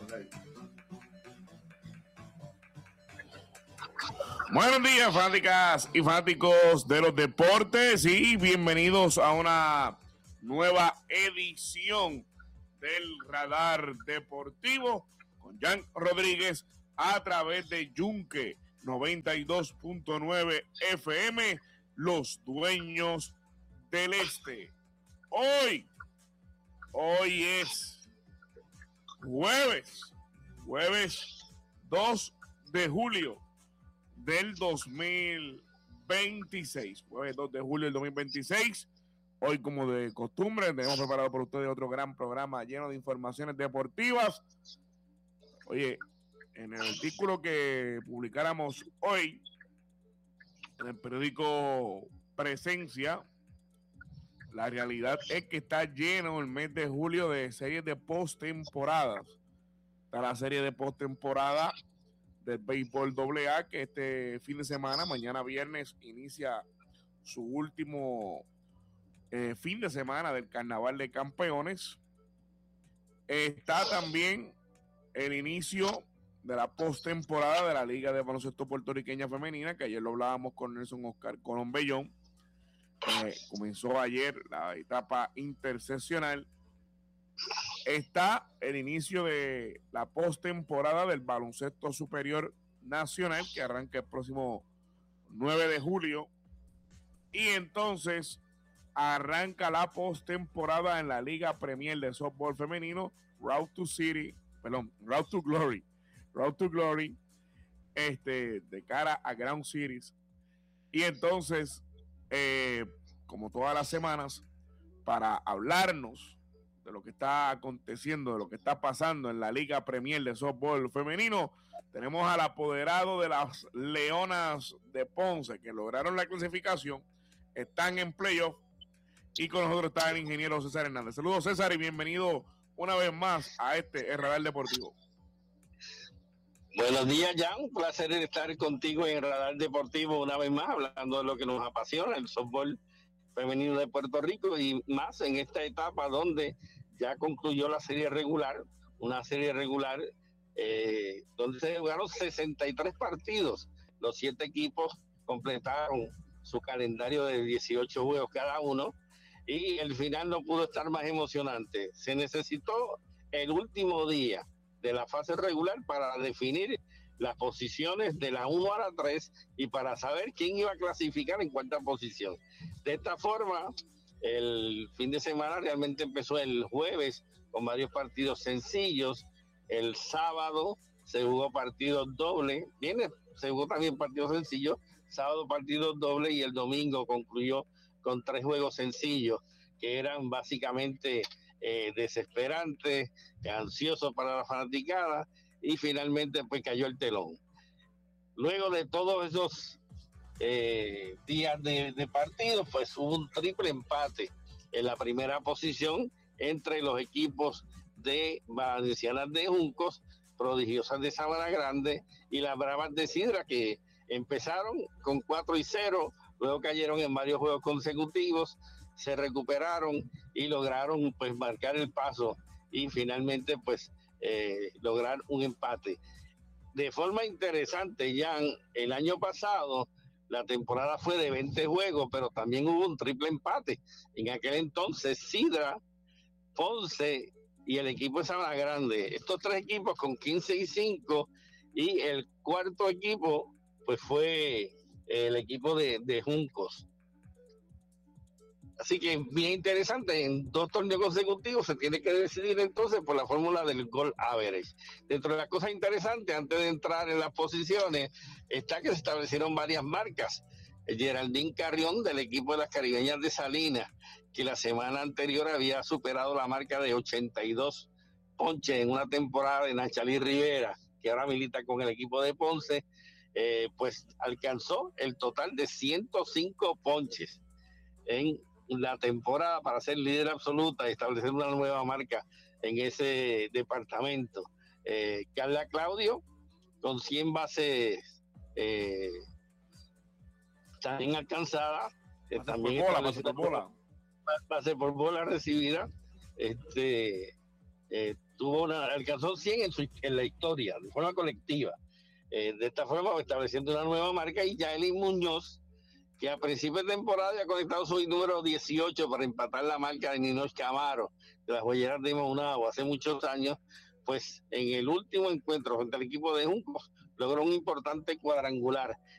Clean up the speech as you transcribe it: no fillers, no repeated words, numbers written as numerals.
Buenos días, fanáticas y fanáticos de los deportes, y bienvenidos a una nueva edición del Radar Deportivo con Jan Rodríguez a través de Yunque 92.9 FM, los dueños del este. Hoy es jueves 2 de julio del 2026, jueves 2 de julio del 2026. Hoy, como de costumbre, tenemos preparado por ustedes otro gran programa lleno de informaciones deportivas. Oye, en el artículo que publicáramos hoy en el periódico Presencia, la realidad es que está lleno el mes de julio de series de postemporadas. Está la serie de postemporada del béisbol AA, que este fin de semana, mañana viernes, inicia su último fin de semana del Carnaval de Campeones. Está también el inicio de la postemporada de la Liga de Baloncesto Puertorriqueña Femenina, que ayer lo hablábamos con Nelson Oscar Colón Bellón. Comenzó ayer la etapa interseccional. Está el inicio de la postemporada del baloncesto superior nacional, que arranca el próximo 9 de julio. Y entonces arranca la postemporada en la Liga Premier de Softball Femenino, Route to Glory, de cara a Ground Series. Y entonces, como todas las semanas, para hablarnos de lo que está aconteciendo, de lo que está pasando en la Liga Premier de Softball Femenino, tenemos al apoderado de las Leonas de Ponce, que lograron la clasificación, están en playoff, y con nosotros está el ingeniero César Hernández. Saludos, César, y bienvenido una vez más a este Radar Deportivo. Buenos días, Jan. Un placer estar contigo en Radar Deportivo una vez más, hablando de lo que nos apasiona, el softball femenino de Puerto Rico, y más en esta etapa donde ya concluyó la serie regular, una serie regular donde se jugaron 63 partidos. Los 7 equipos completaron su calendario de 18 juegos cada uno, y el final no pudo estar más emocionante. Se necesitó el último día de la fase regular para definir las posiciones de la 1 a la 3 y para saber quién iba a clasificar en cuánta posición. De esta forma, el fin de semana realmente empezó el jueves con varios partidos sencillos. El sábado se jugó partidos dobles, se jugó también partidos sencillos, sábado partidos dobles, y el domingo concluyó con 3 juegos sencillos que eran básicamente desesperantes, ansiosos para la fanaticada, y finalmente pues cayó el telón. Luego de todos esos días de partido, pues hubo un triple empate en la primera posición entre los equipos de Valencianas de Juncos, Prodigiosas de Sabana Grande y las Bravas de Sidra, que empezaron con 4-0, luego cayeron en varios juegos consecutivos, se recuperaron y lograron pues marcar el paso y finalmente pues lograr un empate. De forma interesante, Jan, el año pasado la temporada fue de 20 juegos, pero también hubo un triple empate. En aquel entonces Sidra, Ponce y el equipo de Sabana Grande, estos 3 equipos con 15-5, y el cuarto equipo pues fue el equipo de Juncos. Así que bien interesante, en 2 torneos consecutivos se tiene que decidir entonces por la fórmula del goal average. Dentro de las cosas interesantes, antes de entrar en las posiciones, está que se establecieron varias marcas. Geraldine Carrión, del equipo de las Caribeñas de Salinas, que la semana anterior había superado la marca de 82 ponches en una temporada de Nachalí Rivera, que ahora milita con el equipo de Ponce, pues alcanzó el total de 105 ponches en la temporada para ser líder absoluta y establecer una nueva marca en ese departamento. Carla Claudio, con 100 bases también alcanzadas, también base por bola recibida, alcanzó 100 en la historia, de forma colectiva. De esta forma, estableciendo una nueva marca, y Yailin Muñoz, que a principio de temporada ya ha conectado su número 18 para empatar la marca de Ninoch Camaro, de las Joyeras de Maunabo hace muchos años, pues en el último encuentro frente al equipo de Juncos logró un importante cuadrangular.